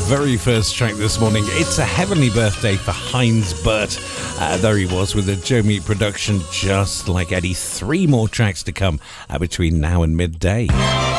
very first track this morning. It's a heavenly birthday for Heinz Burt. There he was with a Joe Meat production, just like Eddie. 3 more tracks to come between now and midday.